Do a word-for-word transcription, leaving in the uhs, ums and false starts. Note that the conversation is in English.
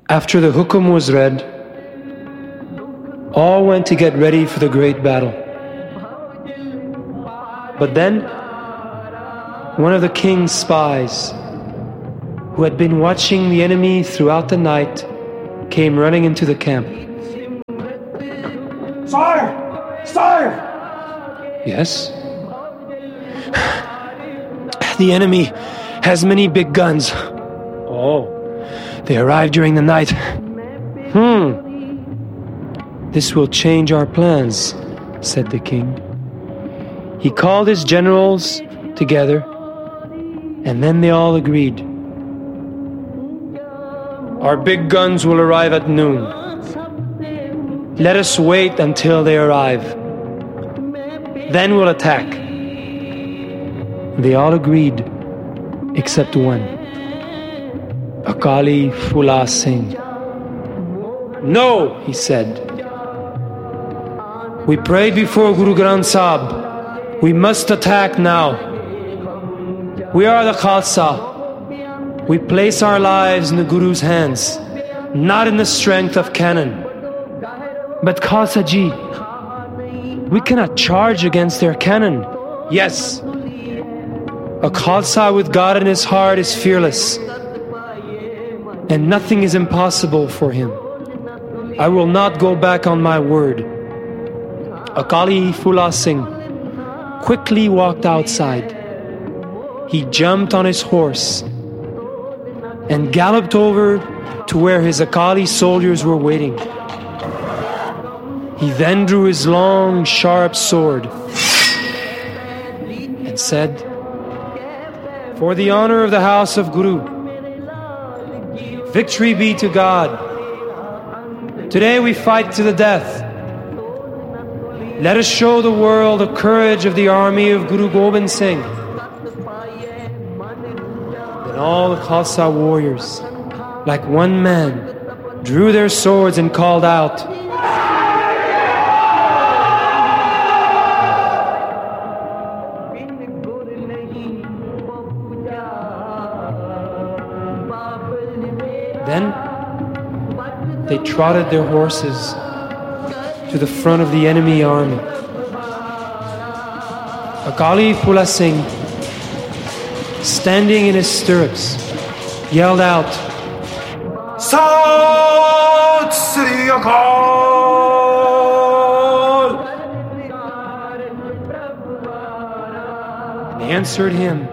After the hukum was read, all went to get ready for the great battle. But then, one of the king's spies, who had been watching the enemy throughout the night, came running into the camp. Sire! Sire! Yes? The enemy has many big guns. Oh, they arrived during the night. Hmm. This will change our plans, said the king. He called his generals together, and then they all agreed. Our big guns will arrive at noon. Let us wait until they arrive. Then we'll attack. They all agreed, except one, Akali Phula Singh. No, he said. We prayed before Guru Granth Sahib. We must attack now. We are the Khalsa. We place our lives in the Guru's hands, not in the strength of cannon. But Khalsa Ji, we cannot charge against their cannon. Yes, a Khalsa with God in his heart is fearless, and nothing is impossible for him. I will not go back on my word. Akali Phula Singh quickly walked outside. He jumped on his horse and galloped over to where his Akali soldiers were waiting. He then drew his long, sharp sword and said, "For the honor of the house of Guru, victory be to God. Today we fight to the death. Let us show the world the courage of the army of Guru Gobind Singh." Then all the Khalsa warriors, like one man, drew their swords and called out, Then they trotted their horses to the front of the enemy army. Akali Phula Singh, standing in his stirrups, yelled out, "Sat Sri Akal!" They answered him,